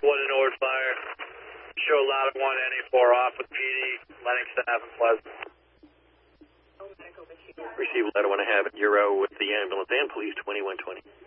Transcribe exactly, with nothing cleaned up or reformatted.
one to Norwood Fire. Show louder one, N A four off with P D, Lennoxton Ave and Pleasant. Receive ladder one, I have Euro with the ambulance and police twenty-one twenty.